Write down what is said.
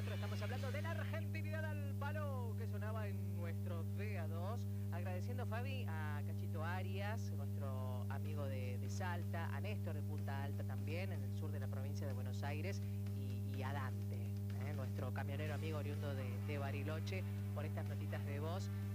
4. Estamos hablando de la argentinidad al palo que sonaba en nuestro DA2. Agradeciendo, Fabi, a Cachito Arias, nuestro amigo de Salta, a Néstor de Punta Alta también, en el sur de la provincia de Buenos Aires, y a Dante, nuestro camionero amigo oriundo de Bariloche, por estas notitas de voz